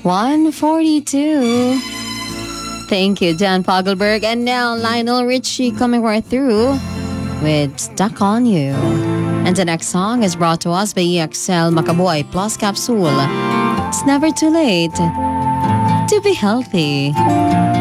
142. Thank you, Dan Fogelberg. And now Lionel Richie coming right through with Stuck on You. And the next song is brought to us by EXL Macaboy Plus Capsule. It's never too late to be healthy.